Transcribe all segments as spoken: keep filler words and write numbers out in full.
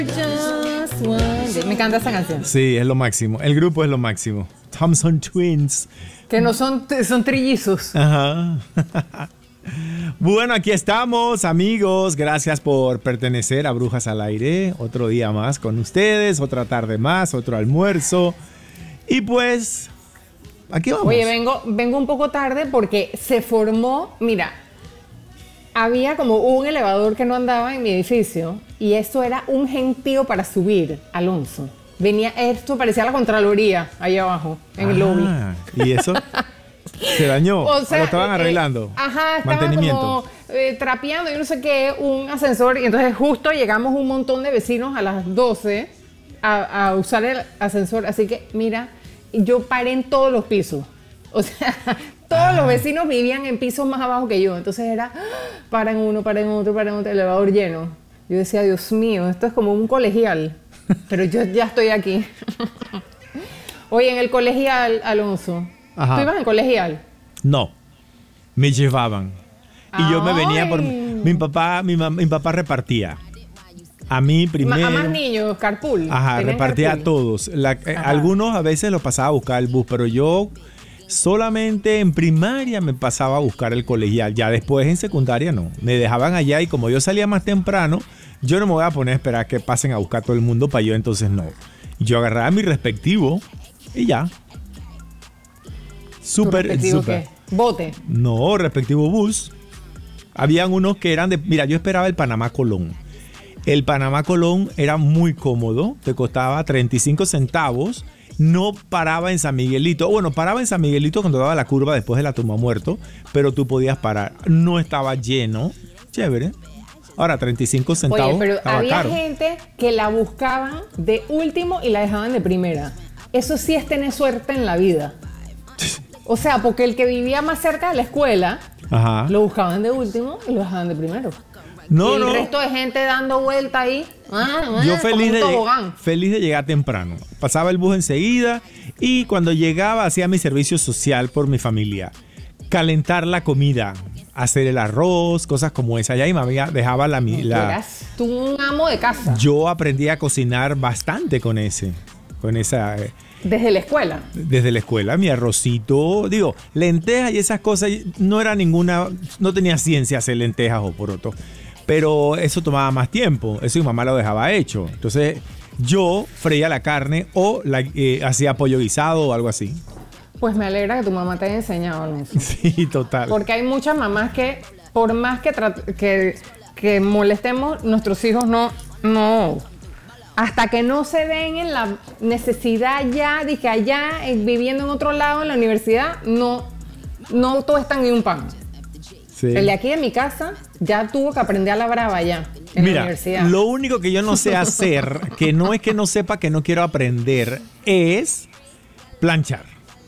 Just one. Me encanta esa canción. Sí, es lo máximo. El grupo es lo máximo. Thompson Twins. Que no son, son trillizos. Ajá. Bueno, aquí estamos, amigos. Gracias por pertenecer a Brujas al Aire. Otro día más con ustedes, otra tarde más, otro almuerzo. Y pues, aquí vamos. Oye, vengo, vengo un poco tarde porque se formó, mira, había como un elevador que no andaba en mi edificio y esto era un gentío para subir, Alonso. Venía, esto parecía la Contraloría ahí abajo, en ah, el lobby. ¿Y eso? ¿Se dañó? O sea, ¿O lo estaban arreglando? Eh, ajá, estaban mantenimiento. como eh, trapeando y no sé qué, un ascensor. Y entonces justo llegamos un montón de vecinos a las doce a, a usar el ascensor. Así que, mira, yo paré en todos los pisos. O sea, todos ah. los vecinos vivían en pisos más abajo que yo. Entonces era, para en uno, para en otro, para en otro, elevador lleno. Yo decía, Dios mío, esto es como un colegial. Pero yo ya estoy aquí. Oye, en el colegial, Alonso. Ajá. ¿Tú ibas en colegial? No, me llevaban. Y Ay. yo me venía por... Mi papá, mi, mi papá repartía. A mí primero... A más niños, carpool. Ajá, repartía carpool? a todos. La, eh, algunos a veces los pasaba a buscar el bus, pero yo solamente en primaria me pasaba a buscar el colegial. Ya después en secundaria no. Me dejaban allá y como yo salía más temprano, yo no me voy a poner a esperar que pasen a buscar todo el mundo para yo entonces no. Yo agarraba mi respectivo y ya. Súper, súper. ¿Bote? No, respectivo bus. Habían unos que eran de... Mira, yo esperaba el Panamá Colón. El Panamá Colón era muy cómodo. Te costaba treinta y cinco centavos. No paraba en San Miguelito. Bueno, paraba en San Miguelito cuando daba la curva después de la tumba muerto. Pero tú podías parar. No estaba lleno. Chévere. Ahora, treinta y cinco centavos. Oye, pero estaba había caro. gente que la buscaban de último y la dejaban de primera. Eso sí es tener suerte en la vida. O sea, porque el que vivía más cerca de la escuela, Ajá. lo buscaban de último y lo dejaban de primero. No, y el no. resto de gente dando vuelta ahí. Ah, Yo ah, feliz de, lleg- feliz de llegar temprano. Pasaba el bus enseguida y cuando llegaba hacía mi servicio social por mi familia. Calentar la comida, hacer el arroz, cosas como esa. Ya mi mamá dejaba la... la Eras tú un amo de casa. Yo aprendí a cocinar bastante con ese, con esa... Eh, ¿Desde la escuela? Desde la escuela, mi arrocito, digo, lentejas y esas cosas, no era ninguna, no tenía ciencia hacer lentejas o porotos, pero eso tomaba más tiempo, eso mi mamá lo dejaba hecho. Entonces yo freía la carne o la, eh, hacía pollo guisado o algo así. Pues me alegra que tu mamá te haya enseñado, Alonso. Sí, total. Porque hay muchas mamás que, por más que, tra- que, que molestemos, nuestros hijos no... no hasta que no se ven en la necesidad ya de que allá, eh, viviendo en otro lado, en la universidad, no, no todo está en un pan. Sí. El de aquí de mi casa ya tuvo que aprender a la brava ya, en Mira, la universidad. Lo único que yo no sé hacer, que no es que no sepa que no quiero aprender, es planchar.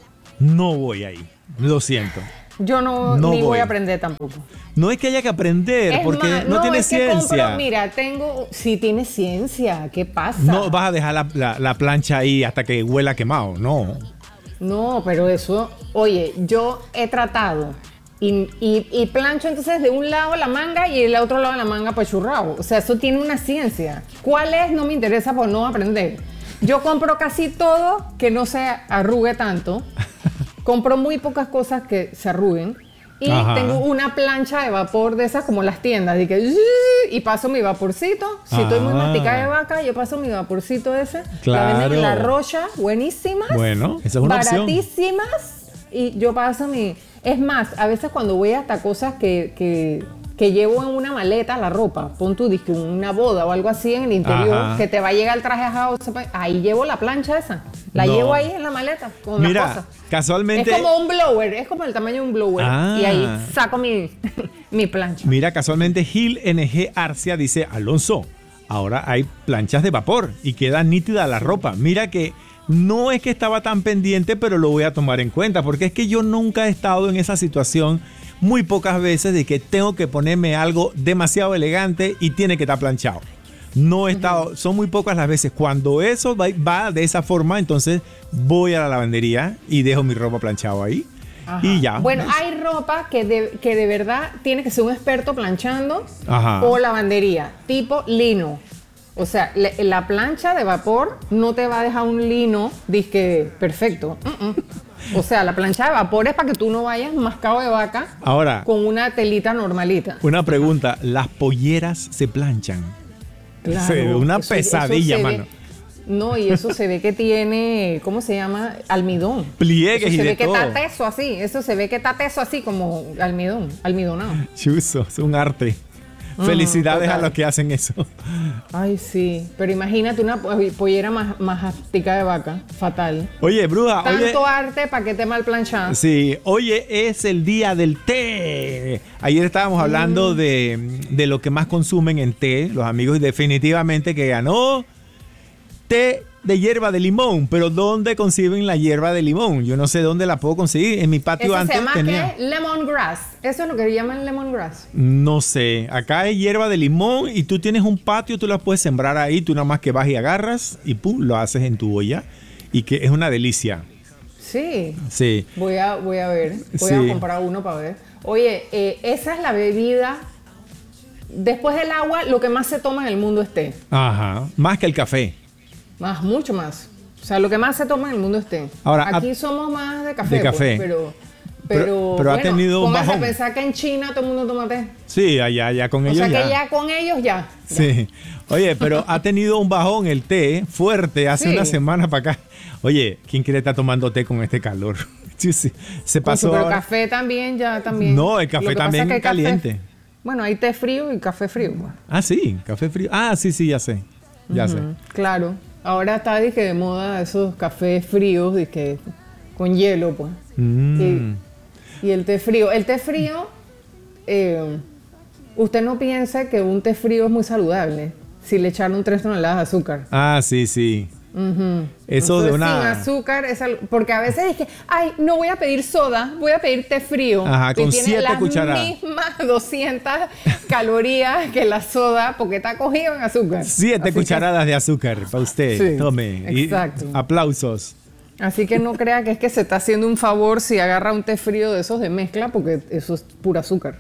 No voy ahí, lo siento. Yo no, no ni voy. voy a aprender tampoco. No es que haya que aprender, es porque más, no, no tiene es que ciencia. Compro, mira, tengo... Sí tiene ciencia, ¿qué pasa? No vas a dejar la, la, la plancha ahí hasta que huela quemado, no. No, pero eso... Oye, yo he tratado y, y, y plancho entonces de un lado la manga y del otro lado la manga apachurrado. O sea, eso tiene una ciencia. ¿Cuál es? No me interesa por no aprender. Yo compro casi todo que no se arrugue tanto. Compro muy pocas cosas que se arruguen. Y Ajá. tengo una plancha de vapor de esas como las tiendas. Y, que, y paso mi vaporcito. Si ah. estoy muy masticada de vaca, yo paso mi vaporcito ese. Claro. La venden en La Rocha. Buenísimas. Bueno, esa es una baratísimas. Opción. Y yo paso mi... Es más, a veces cuando voy hasta cosas que... que que llevo en una maleta la ropa, pon tu disco, una boda o algo así en el interior, Ajá. que te va a llegar el traje a house, ahí llevo la plancha esa, la no. llevo ahí en la maleta con Mira, las cosas. Casualmente... Es como un blower, es como el tamaño de un blower, ah. y ahí saco mi, mi plancha. Mira, casualmente Gil N G Arcia dice, Alonso, ahora hay planchas de vapor y queda nítida la ropa. Mira que no es que estaba tan pendiente, pero lo voy a tomar en cuenta, porque es que yo nunca he estado en esa situación muy pocas veces de que tengo que ponerme algo demasiado elegante y tiene que estar planchado. No he estado, uh-huh. son muy pocas las veces. Cuando eso va, va de esa forma, entonces voy a la lavandería y dejo mi ropa planchada ahí. Ajá. Y ya. Bueno, hay ropa que de, que de verdad tiene que ser un experto planchando Ajá. o lavandería, tipo lino. O sea, le- la plancha de vapor no te va a dejar un lino disque perfecto. Mm-mm. O sea, la plancha de vapor es para que tú no vayas mascado de vaca Ahora, con una telita normalita. una pregunta. ¿Las polleras se planchan? Claro, Se ve una eso- pesadilla, eso se ve- mano. no, y eso se ve que tiene, ¿cómo se llama? Almidón. Pliegues Eso y se de ve que todo. está teso así. Eso se ve que está teso así como almidón, almidonado. Chuzo, es un arte. Felicidades total. a los que hacen eso. Ay, sí. Pero imagínate una po- pollera más, más astica de vaca. Fatal. Oye, bruja, oye. Tanto arte para que te mal planchada. Sí, oye, es el día del té. Ayer estábamos hablando de, de lo que más consumen en té, los amigos, y definitivamente que ganó té de hierba de limón. Pero ¿dónde consiguen la hierba de limón? Yo no sé dónde la puedo conseguir. En mi patio Eso antes se llama tenía. ¿qué? Lemongrass. Eso es lo que llaman lemongrass. No sé, acá hay hierba de limón y tú tienes un patio, tú la puedes sembrar ahí, tú nada más que vas y agarras y pum, lo haces en tu olla y que es una delicia. Sí. Sí. Voy a, voy a ver. Voy Sí. a comprar uno para ver. Oye, eh, esa es la bebida. Después del agua, lo que más se toma en el mundo es té. Ajá, más que el café. Más, mucho más. O sea, lo que más se toma en el mundo es té. Ahora, aquí ha- somos más de café. de café. Pues, pero, Pero- pero, pero ha bueno, tenido un póngase bajón. a pensar que en China todo el mundo toma té. Sí, allá, allá con O ellos sea ya. que ya con ellos ya. Sí. Oye, pero ha tenido un bajón el té fuerte hace Sí. una semana para acá. Oye, ¿quién quiere estar tomando té con este calor? Sí, sí. Se pasó. Pero ahora. café también, ya también. No, el café Lo que pasa también es que hay café- caliente. bueno, hay té frío y café frío. Pues. Ah, sí, café frío. Ah, sí, sí, ya sé. Ya sé. Ujú, claro. Ahora está dizque, de moda esos cafés fríos dizque, con hielo, pues. Mm. Y, y el té frío. El té frío, eh, usted no piensa que un té frío es muy saludable si le echaron tres toneladas de azúcar. Ah, sí, sí. Ujú. Eso de Entonces, una- sin azúcar, es al- porque a veces dije, ay, no voy a pedir soda, voy a pedir té frío. Ajá, Y con tiene siete las cucharadas. mismas doscientas calorías que la soda porque está cogido en azúcar. Siete Así que- cucharadas de azúcar para usted. Sí, Tome. Y exacto. aplausos. Así que no crea que es que se está haciendo un favor si agarra un té frío de esos de mezcla, porque eso es pura azúcar.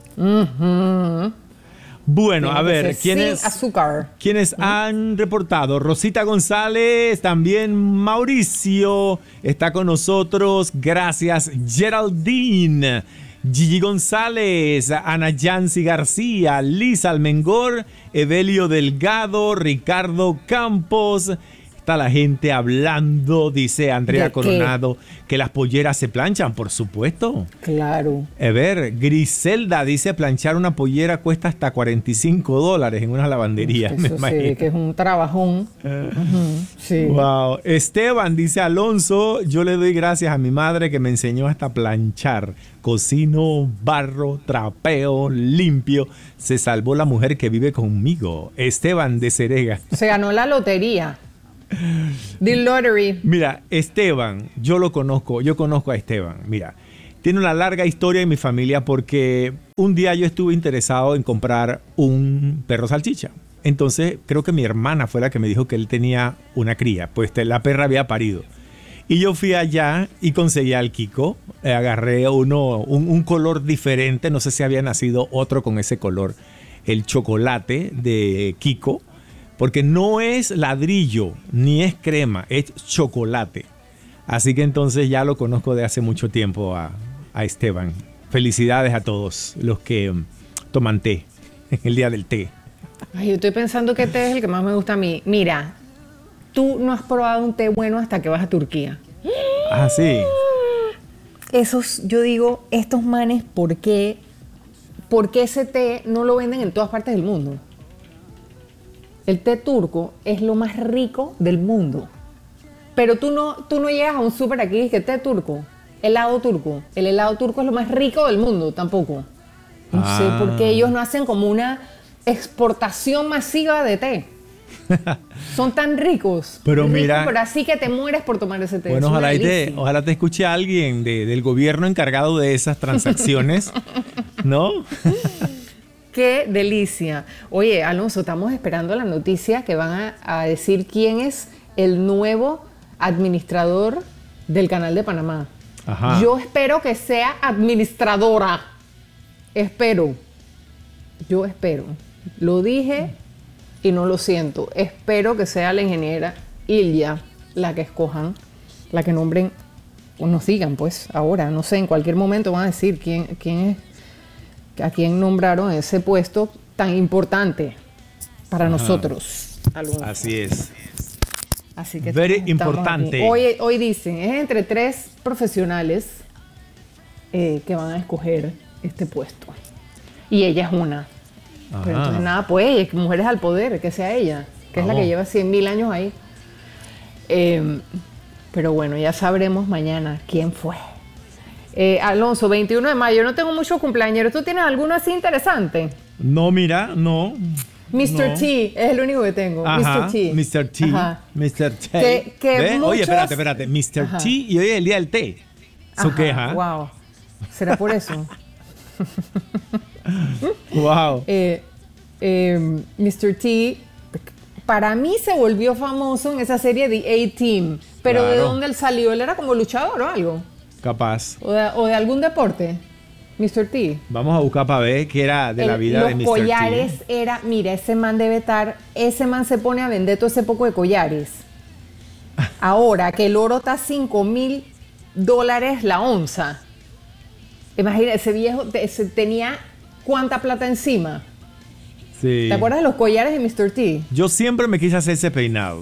Ujú. Bueno, a Tiene que ver, ser ¿quiénes, sin azúcar. ¿quiénes han reportado? Rosita González, también Mauricio está con nosotros. Gracias, Geraldine. Gigi González, Ana Yancy García, Liz Almengor, Evelio Delgado, Ricardo Campos. Está la gente hablando, dice Andrea ¿De qué? Coronado, que las polleras se planchan, por supuesto. Claro. A ver, Griselda dice planchar una pollera cuesta hasta cuarenta y cinco dólares en una lavandería. me Eso se ve imagino. que es un trabajón. Ujú, sí. Wow. Esteban dice Alonso, yo le doy gracias a mi madre que me enseñó hasta planchar. Cocino, barro, trapeo, limpio. Se salvó la mujer que vive conmigo. Esteban de Cerega. Se ganó la lotería. The lottery. Mira, Esteban, yo lo conozco, yo conozco a Esteban. Mira, tiene una larga historia en mi familia porque un día yo estuve interesado en comprar un perro salchicha. Entonces, creo que mi hermana fue la que me dijo que él tenía una cría, pues la perra había parido. Y yo fui allá y conseguí al Kiko, eh, agarré uno, un, un color diferente, no sé si había nacido otro con ese color, el chocolate de Kiko. Porque no es ladrillo, ni es crema, es chocolate. Así que entonces ya lo conozco de hace mucho tiempo a, a Esteban. Felicidades a todos los que um, toman té en el día del té. Ay, yo estoy pensando que té es el que más me gusta a mí. Mira, tú no has probado un té bueno hasta que vas a Turquía. Ah, sí. Esos, yo digo, estos manes, ¿por qué, ¿por qué ese té no lo venden en todas partes del mundo? El té turco es lo más rico del mundo. Pero tú no, tú no llegas a un súper aquí y dices, té turco, helado turco. El helado turco es lo más rico del mundo, tampoco. No Ah. sé por qué ellos no hacen como una exportación masiva de té. Son tan ricos. Pero ricos, mira- pero así que te mueres por tomar ese té. Bueno, Es una ojalá, y te, delicia. ojalá te escuche alguien de- del gobierno encargado de esas transacciones, ¿no? Qué delicia. Oye, Alonso, estamos esperando la noticia que van a, a decir quién es el nuevo administrador del Canal de Panamá. Ajá. Yo espero que sea administradora. Espero. Yo espero. Lo dije y no lo siento. Espero que sea la ingeniera Ilya la que escojan, la que nombren, o nos digan pues ahora, no sé, en cualquier momento van a decir quién, quién es, a quién nombraron ese puesto tan importante para Ajá. nosotros. Alonso. Así es. Así que Very estamos, importante. Estamos hoy, hoy dicen, es entre tres profesionales eh, que van a escoger este puesto. Y ella es una. Ajá. Pero entonces nada, pues, mujeres al poder, que sea ella, que Vamos. es la que lleva cien mil años ahí. Eh, pero bueno, ya sabremos mañana quién fue. Eh, Alonso, veintiuno de mayo, no tengo muchos cumpleaños. ¿Tú tienes alguno así interesante? No, mira, no. mister No. T, es el único que tengo. Ajá, mister T. mister T. Ajá. mister T. Que, que muchos... Oye, espérate, espérate. mister Ajá. T y hoy es el día del té. ¿Su queja? Wow. ¿Será por eso? Wow. Eh, eh, mister T, para mí se volvió famoso en esa serie de A-Team. Pero Claro. ¿de dónde él salió? ¿Él era como luchador o algo? Capaz. ¿O de, o de algún deporte? mister T. Vamos a buscar para ver qué era de la El- vida los de mister T. collares era, mira, ese man debe estar, ese man se pone a vender todo ese poco de collares. Ahora que el oro está a cinco mil dólares la onza. Imagina, ese viejo te- ese tenía cuánta plata encima. Sí. ¿Te acuerdas de los collares de mister T? Yo siempre me quise hacer ese peinado.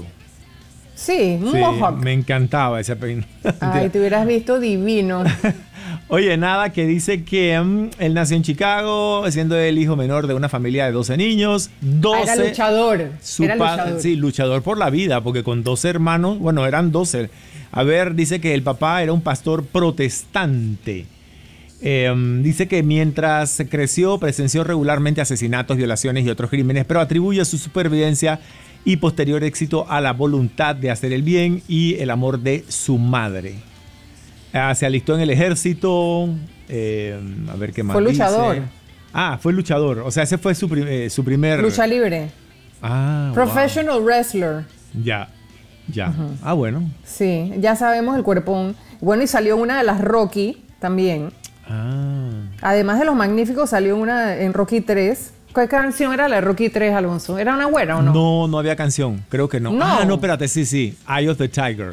Sí, un Sí, mohawk. me encantaba ese peinado. Ay, te hubieras visto divino. Oye, nada, que dice que mm, él nació en Chicago, siendo el hijo menor de una familia de doce niños. doce, Ah, era luchador. Su Era pa- luchador. Sí, luchador por la vida, porque con doce hermanos, bueno, eran doce. A ver, dice que el papá era un pastor protestante. Eh, dice que mientras creció presenció regularmente asesinatos, violaciones y otros crímenes, pero atribuye su supervivencia y posterior éxito a la voluntad de hacer el bien y el amor de su madre. Ah, se alistó en el ejército. eh, a ver qué más Fue dice. luchador. Ah, fue luchador. O sea, ese fue su, prim- eh, su primer... Lucha libre. Ah, Professional wrestler. wow. Ya, ya. Ah, bueno. Sí, ya sabemos el cuerpón. Bueno, y salió una de las Rocky también. Ah. Además de los magníficos, salió una en Rocky tres. ¿Qué canción era la de Rocky tres, Alonso? ¿Era una güera o no? No, no había canción. Creo que no. No. Ah, no, espérate, sí, sí. Eye of the Tiger.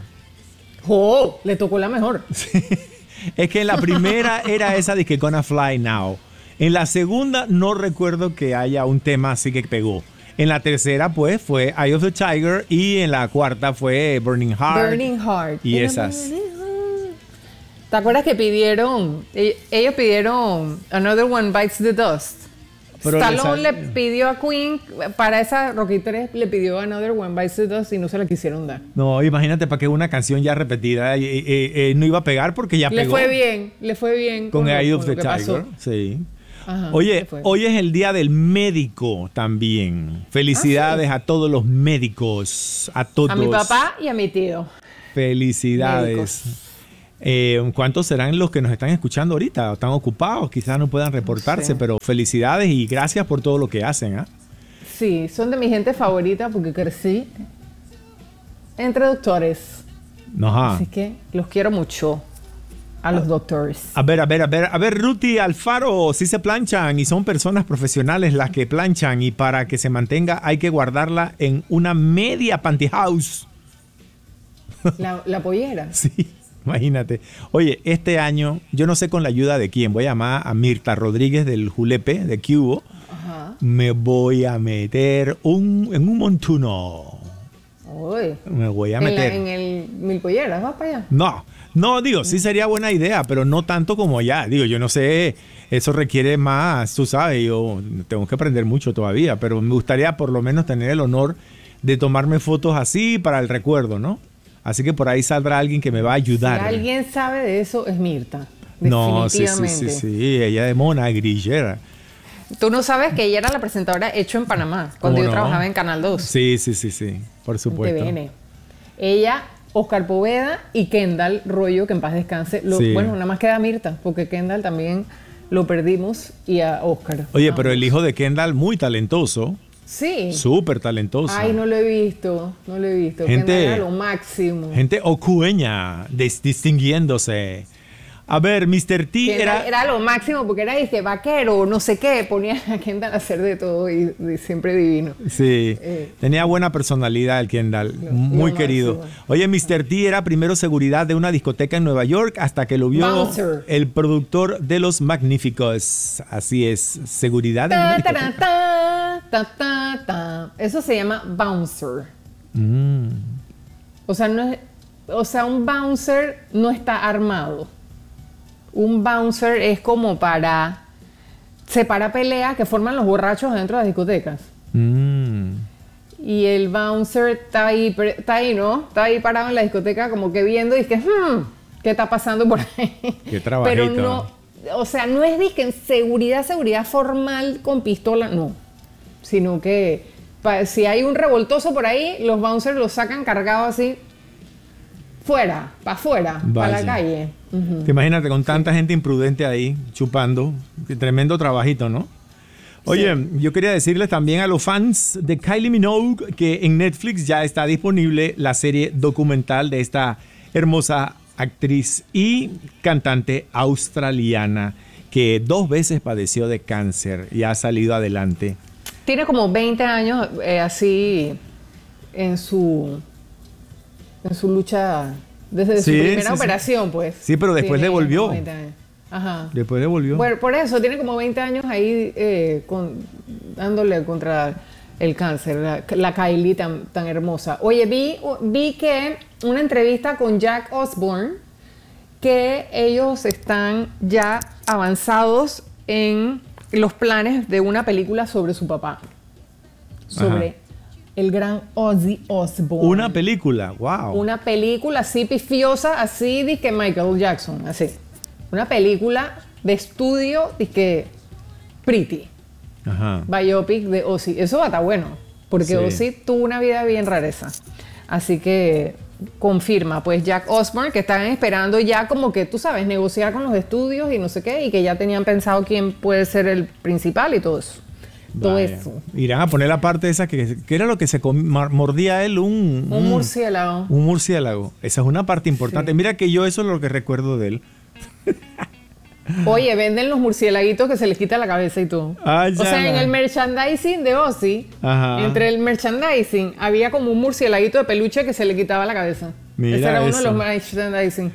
¡Oh! Le tocó la mejor. Es que en la primera era esa de que Gonna Fly Now. En la segunda no recuerdo que haya un tema así que pegó. En la tercera, pues, fue Eye of the Tiger. Y en la cuarta fue Burning Heart. Burning Heart. Y Era esas. Burning Heart. ¿Te acuerdas que pidieron, e- ellos pidieron Another One Bites the Dust? Pero Stallone le le, sal- pidió a Queen, para esa Rocky tres, le pidió Another One Bites the Dust y no se la quisieron dar. No, imagínate para que una canción ya repetida eh, eh, eh, no iba a pegar porque ya Le pegó. fue bien, le fue bien. Con lo- Eye of con the lo que pasó. Tiger. Sí. Ajá, Oye, le fue. hoy es el día del médico también. Felicidades Ah, a todos los médicos, a todos. A mi papá y a mi tío. Felicidades. Médicos. Eh, ¿Cuántos serán los que nos están escuchando ahorita? Están ocupados, quizás no puedan reportarse, sé. pero felicidades y gracias por todo lo que hacen. ¿ah? Sí, son de mi gente favorita porque crecí entre doctores. Ajá. Así que los quiero mucho a los doctores. A ver, a ver, a ver, a ver, Ruti Alfaro, sí se planchan y son personas profesionales las que planchan y para que se mantenga hay que guardarla en una media pantyhouse. La, la pollera. Sí, imagínate. Oye, este año, yo no sé con la ayuda de quién, voy a llamar a Mirta Rodríguez del Julepe, de Cubo. Ajá. Me voy a meter un, en un montuno. Uy. Me voy a En, la- meter. en el Mil Polleras, vas para allá. No, no, digo, sí sería buena idea, pero no tanto como allá. Digo, yo no sé, eso requiere más, tú sabes, yo tengo que aprender mucho todavía, pero me gustaría por lo menos tener el honor de tomarme fotos así para el recuerdo, ¿no? Así que por ahí saldrá alguien que me va a ayudar. Si alguien sabe de eso, es Mirta. No, sí, sí, Definitivamente. sí, sí, ella de mona, grillera. Tú no sabes que ella era la presentadora hecho en Panamá, cuando ¿Cómo yo no? trabajaba en Canal dos. Sí, sí, sí, sí, por en supuesto. T V N. Ella, Oscar Poveda y Kendall Rollo, que en paz descanse. Lo- Sí. Bueno, nada más queda Mirta, porque Kendall también lo perdimos y a Oscar. Oye, Ah, pero el hijo de Kendall, muy talentoso, Sí. súper talentoso. Ay, no lo he visto, no lo he visto. Gente- Kendall era lo máximo. Gente ocueña, dis- distinguiéndose. A ver, míster T Kendall era... era lo máximo porque era dije, vaquero, no sé qué. Ponía a Kendall a hacer de todo y, y siempre divino. Sí, Eh. tenía buena personalidad el Kendall, muy lo querido. máximo. Oye, míster T era primero seguridad de una discoteca en Nueva York hasta que lo vio Bouncer. el productor de Los Magníficos. Así es, seguridad de una Ta, ta, discoteca. ta, ta, ta, ta. Eso se llama bouncer. Mm. O sea, no es, o sea, un bouncer no está armado. Un bouncer es como para separar peleas que forman los borrachos dentro de las discotecas. Mm. Y el bouncer está ahí, pre- está ahí, ¿no? Está ahí parado en la discoteca como que viendo y dice, hmm, ¿qué está pasando por ahí? Qué trabajito. Pero no, o sea, no es disque en seguridad, seguridad formal con pistola, no. Sino que pa- si hay un revoltoso por ahí, los bouncers los sacan cargados así, fuera, para afuera, para la Vaya. calle. Ujú. Te imagínate con tanta gente imprudente ahí, chupando. Qué tremendo trabajito, ¿no? Oye, Sí. yo quería decirles también a los fans de Kylie Minogue que en Netflix ya está disponible la serie documental de esta hermosa actriz y cantante australiana que dos veces padeció de cáncer y ha salido adelante. Tiene como veinte años eh, así en su en su lucha desde Sí, su primera sí, sí. operación, pues. Sí, pero después Tiene le volvió. como veinte años. Ajá. Después le volvió. Bueno, por eso tiene como veinte años ahí eh, con- dándole contra el cáncer, la, la Kylie tan, tan hermosa. Oye, vi, vi que una entrevista con Jack Osbourne, que ellos están ya avanzados en los planes de una película sobre su papá. Sobre Ajá. el gran Ozzy Osbourne. Una película, wow. Una película así pifiosa, así de que Michael Jackson, así. Una película de estudio de que Pretty, Ajá. biopic de Ozzy. Eso va a estar bueno, porque Sí. Ozzy tuvo una vida bien rareza. Así que confirma, pues Jack Osbourne, que están esperando ya como que, tú sabes, negociar con los estudios y no sé qué, y que ya tenían pensado quién puede ser el principal y todo eso. Todo Vaya. eso. Irán a poner la parte esa que, que era lo que se com- mar- mordía él, un, Un murciélago. Un murciélago. Esa es una parte importante. Sí. Mira que yo eso es lo que recuerdo de él. Oye, venden los murciélaguitos que se les quita la cabeza y todo. Ah, o ya sea, en la- el merchandising de Ozzy, Ajá. entre el merchandising, había como un murciélaguito de peluche que se le quitaba la cabeza. Mira Ese era uno eso. de los merchandising.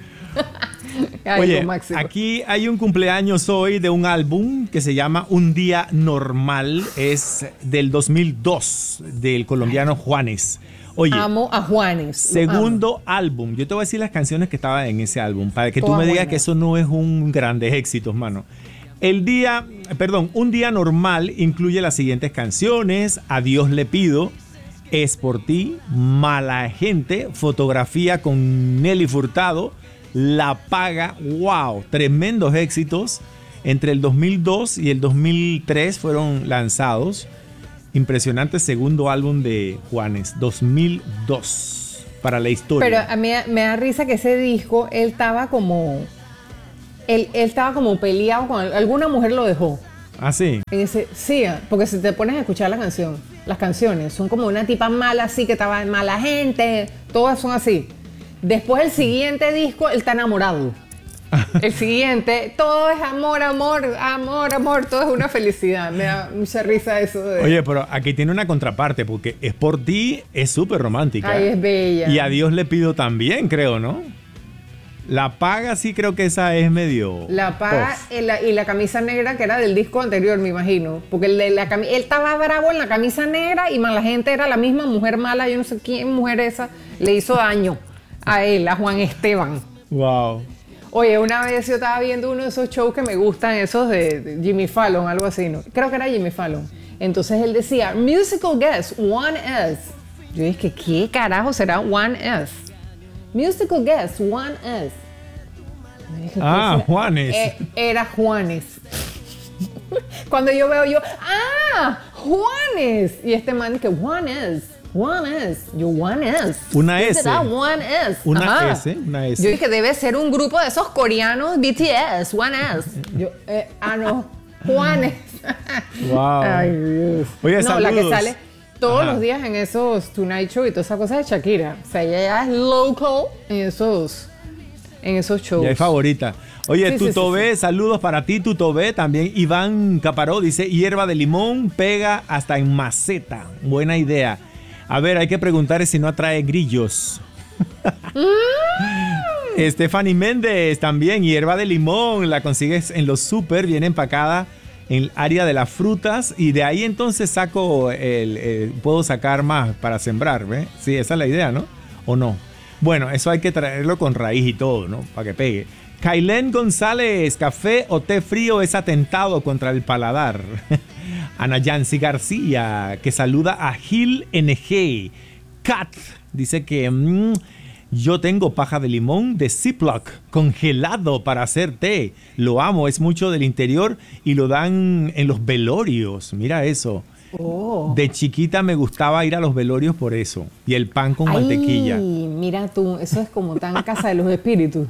Ay, Oye, lo máximo. aquí hay un cumpleaños hoy de un álbum que se llama Un Día Normal. Es del dos mil dos, del colombiano Juanes. Oye, Amo a Juanes. lo amo. segundo álbum. Yo te voy a decir las canciones que estaban en ese álbum para que tú Todas me digas buenas. que eso no es un grandes éxitos, mano. El día, perdón, Un Día Normal incluye las siguientes canciones: Adiós le pido, Es por ti, Mala gente, Fotografía con Nelly Furtado, La Paga. Wow, tremendos éxitos. Entre el dos mil dos y el dos mil tres fueron lanzados. Impresionante segundo álbum de Juanes, dos mil dos, para la historia. Pero a mí me da risa que ese disco, él estaba como... Él, él estaba como peleado con... Alguna mujer lo dejó. Ah, sí. En ese, sí, porque si te pones a escuchar la canción, las canciones son como una tipa mala así que estaba mala gente, todas son así. Después el siguiente disco, él está enamorado. El siguiente, todo es amor, amor, amor, amor, todo es una felicidad. Me da mucha risa eso de... Oye, pero aquí tiene una contraparte, porque Es por ti es súper romántica. Ay, es bella. Y A Dios le pido también, creo, ¿no? La Paga sí creo que esa es medio... La paga tough. y la, y la camisa negra que era del disco anterior, me imagino. Porque el de la cami- él estaba bravo en la camisa negra y mala gente era la misma mujer mala, yo no sé quién mujer esa, le hizo daño a él, a Juan Esteban. Wow. Oye, una vez yo estaba viendo uno de esos shows que me gustan, esos de, de Jimmy Fallon, algo así, ¿no? Creo que era Jimmy Fallon. Entonces él decía, musical guest, one S. Yo dije, ¿qué carajo será one S? Musical guest, one S. Yo dije, ¿qué Ah, será? Juanes. Eh, era Juanes. Cuando yo veo yo, ¡ah! ¡Juanes! Y este man que, one S. One S. Yo, one S. Una ¿Qué S. será one S? Una Ajá. S, una S. Yo dije, debe ser un grupo de esos coreanos B T S, One S. Yo, eh, ah, no, Juanes. Wow. Ay, Dios. Oye, no, la que saludos. sale todos Ajá. los días en esos Tonight Show y todas esas cosas de Shakira. O sea, ella ya es local en esos, en esos shows. Ya es favorita. Oye, Sí, sí, Tutobé, sí, sí. saludos para ti, Tutobé. También Iván Caparó dice, hierba de limón pega hasta en maceta. Buena idea. A ver, hay que preguntar si no atrae grillos. Mm. Stephanie Méndez también, hierba de limón, la consigues en los super, viene empacada en el área de las frutas y de ahí entonces saco el, el- puedo sacar más para sembrar, ¿ves? Sí, esa es la idea, ¿no? ¿O no? Bueno, eso hay que traerlo con raíz y todo, ¿no? Para que pegue. Kailén González, café o té frío es atentado contra el paladar. Ana Yancy García, que saluda a Gil N G. Kat dice que mm, yo tengo paja de limón de Ziploc congelado para hacer té. Lo amo, es mucho del interior y lo dan en los velorios. Mira eso. Oh. De chiquita me gustaba ir a los velorios por eso. Y el pan con Ay, mantequilla. mira tú, eso es como tan casa de los espíritus.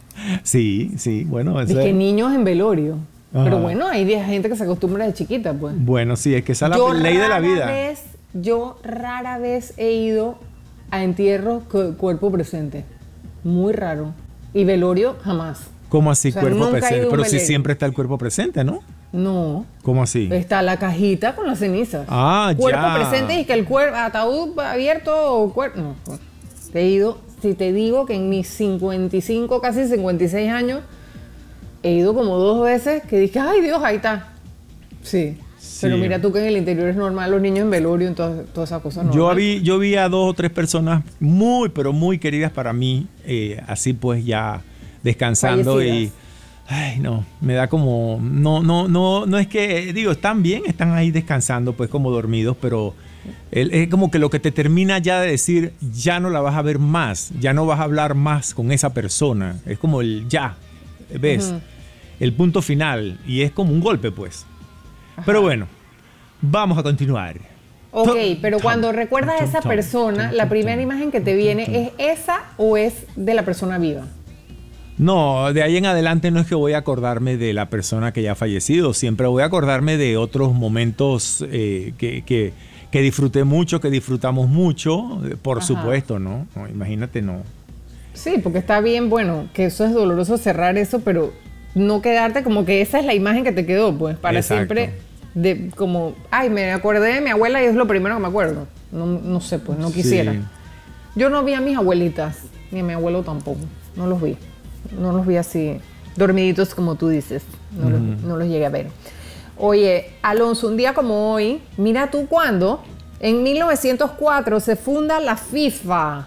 Sí, sí, bueno. Eso De que es- niños en velorio. Ajá. Pero bueno, hay de- gente que se acostumbra de chiquita, pues. Bueno, sí, es que esa es la Yo ley de la rara vida. vez- yo rara vez he ido a entierros cu- cuerpo presente. Muy raro. Y velorio, jamás. ¿Cómo así, O sea, cuerpo nunca he presente? ido a un Pero si velorio. siempre está el cuerpo presente, ¿no? No. ¿Cómo así? Está la cajita con las cenizas. Ah, cuerpo ya. presente y que el cuerpo, ataúd abierto o cuerpo. No, pues, te he ido, si te digo que en mis cincuenta y cinco, casi cincuenta y seis años, he ido como dos veces que dije, ay Dios, ahí está. Sí. Sí. Pero mira tú que en el interior es normal, los niños en velorio, entonces todas esas cosas no. Yo vi, yo vi a dos o tres personas muy, pero muy queridas para mí, eh, así pues ya descansando Fallecidas. y, ay, no, me da como, no, no, no, no es que, digo, están bien, están ahí descansando, pues como dormidos, pero el- es como que lo que te termina ya de decir, ya no la vas a ver más, ya no vas a hablar más con esa persona, es como el ya, ¿ves? Ujú. El punto final y es como un golpe, pues. Pero bueno, vamos a continuar. Ok, Tom, pero tom, cuando recuerdas a tom, esa tom, persona, tom, la tom, primera tom, imagen que te tom, viene tom. es esa o es de la persona viva. No, de ahí en adelante no es que voy a acordarme de la persona que ya ha fallecido, siempre voy a acordarme de otros momentos eh, que, que, que disfruté mucho, que disfrutamos mucho, eh, por Ajá. supuesto, ¿no? No, imagínate, no. Sí, porque está bien, bueno, que eso es doloroso cerrar eso, pero no quedarte como que esa es la imagen que te quedó, pues, para Exacto. siempre, de como, ay, me acordé de mi abuela y es lo primero que me acuerdo. No, no sé, pues, no quisiera. Sí. Yo no vi a mis abuelitas, ni a mi abuelo tampoco, no los vi. No los vi así, dormiditos como tú dices, no, los, no los llegué a ver. Oye, Alonso, un día como hoy, mira tú cuándo, en mil novecientos cuatro se funda la FIFA.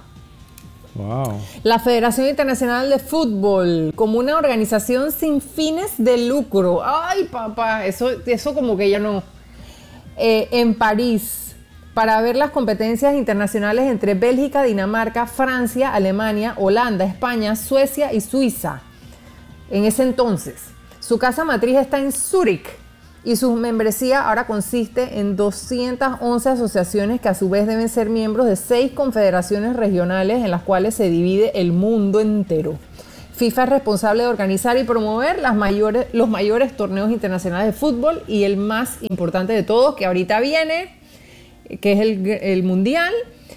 Wow. La Federación Internacional de Fútbol, como una organización sin fines de lucro. Ay, papá, eso, eso como que ya no. Eh, en París, para ver las competencias internacionales entre Bélgica, Dinamarca, Francia, Alemania, Holanda, España, Suecia y Suiza. En ese entonces, su casa matriz está en Zúrich y su membresía ahora consiste en doscientas once asociaciones que a su vez deben ser miembros de seis confederaciones regionales en las cuales se divide el mundo entero. FIFA es responsable de organizar y promover las mayores, los mayores torneos internacionales de fútbol y el más importante de todos, que ahorita viene, que es el, el Mundial.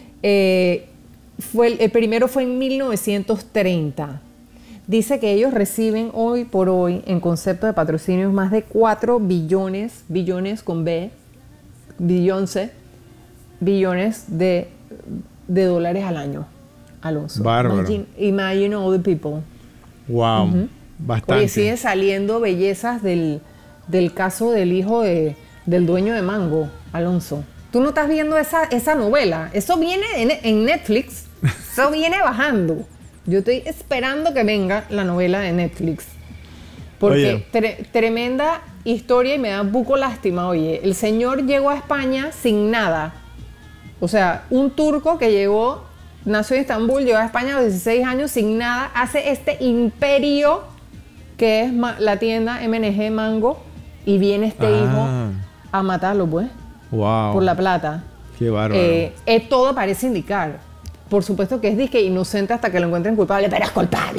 Eh, fue el, el primero fue en mil novecientos treinta. Dice que ellos reciben hoy por hoy, en concepto de patrocinios, más de cuatro billones, billones con B, billonce, billones de, de dólares al año, Alonso. Bárbaro. Imagine, imagine all the people. Wow. Bastante. Oye, siguen saliendo bellezas del, del caso del hijo de, del dueño de Mango, Alonso. ¿Tú no estás viendo esa, esa novela? Eso viene en, en Netflix. Eso viene bajando. Yo estoy esperando que venga la novela de Netflix. Porque Oye. tre- tremenda historia y me da buco lástima. Oye, el señor llegó a España sin nada. O sea, un turco que llegó, nació en Estambul, llegó a España a los dieciséis años sin nada, hace este imperio que es ma- la tienda M N G Mango y viene este Ah. hijo a matarlo, pues, Wow. por la plata. Qué bárbaro. Eh, eh, todo parece indicar. Por supuesto que es disque inocente hasta que lo encuentren culpable, pero es culpable.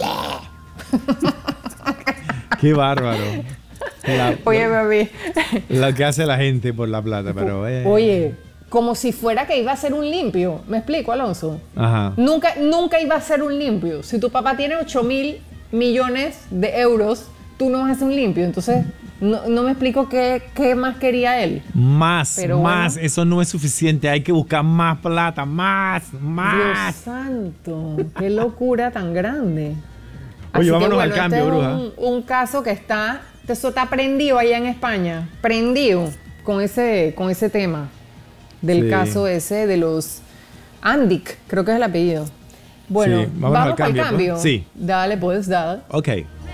Qué bárbaro. La- Oye, baby. Lo que hace la gente por la plata, pero... eh. Oye, como si fuera que iba a ser un limpio. ¿Me explico, Alonso? Ajá. Nunca, nunca iba a ser un limpio. Si tu papá tiene ocho mil millones de euros, tú no vas a hacer un limpio. Entonces, no, no me explico qué, qué más quería él. Más, Pero más, bueno. eso no es suficiente, hay que buscar más plata, más, más. Dios santo, qué locura tan grande. Oye, Así vámonos que, bueno, al cambio, este es bruja. un, un caso que está, eso está prendido allá en España, prendido con ese, con ese tema del Sí. caso ese de los Andic, creo que es el apellido. Bueno, Sí, vámonos vamos al para el cambio, pues. cambio. Sí. Dale, pues, dale. Ok.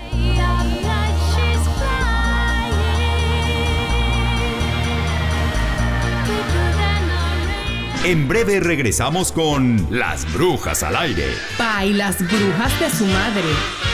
En breve regresamos con Las Brujas al Aire. Pa y las brujas de su madre.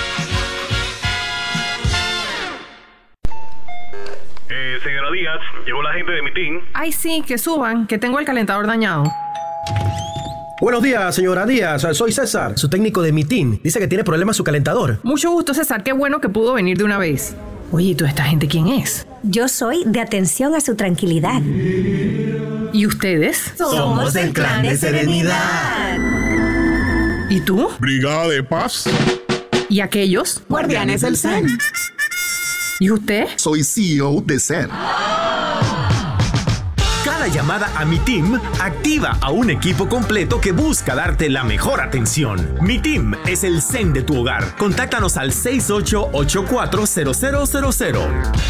Eh, señora Díaz, llegó la gente de mi team. Ay, sí, que suban, que tengo el calentador dañado. Buenos días, señora Díaz. Soy César, su técnico de Mitin. Dice que tiene problemas su calentador. Mucho gusto, César, qué bueno que pudo venir de una vez. Oye, ¿y toda esta gente quién es? Yo soy de atención a su tranquilidad. ¿Y ustedes? Somos del Clan de Serenidad. ¿Y tú? Brigada de Paz. ¿Y aquellos? Guardianes del Zen. ¿Y usted? Soy C E O de Zen. Cada llamada a Mi Team activa a un equipo completo que busca darte la mejor atención. Mi Team es el Zen de tu hogar. Contáctanos al seis ocho ocho cuatro cero cero cero cero.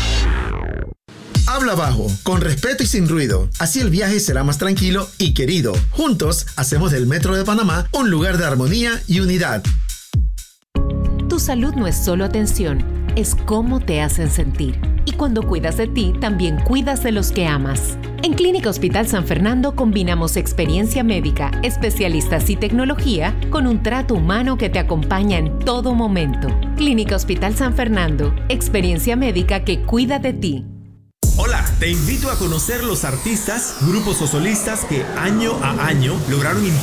Habla bajo, con respeto y sin ruido. Así el viaje será más tranquilo y querido. Juntos hacemos del Metro de Panamá un lugar de armonía y unidad. Tu salud no es solo atención, es cómo te hacen sentir. Y cuando cuidas de ti, también cuidas de los que amas. En Clínica Hospital San Fernando combinamos experiencia médica, especialistas y tecnología con un trato humano que te acompaña en todo momento. Clínica Hospital San Fernando, experiencia médica que cuida de ti. Hola, te invito a conocer los artistas, grupos o solistas que año a año lograron